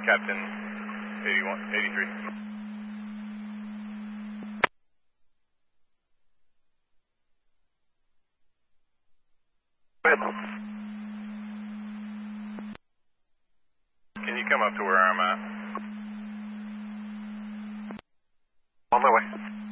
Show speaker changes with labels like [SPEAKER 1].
[SPEAKER 1] Captain 83. Can you come up to where I'm at?
[SPEAKER 2] On my way.